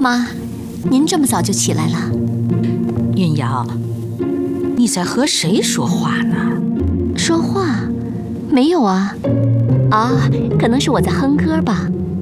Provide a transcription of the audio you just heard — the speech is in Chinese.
妈，您这么早就起来了？ 云瑶，你在和谁说话呢？ 说话？没有啊。啊，可能是我在哼歌吧。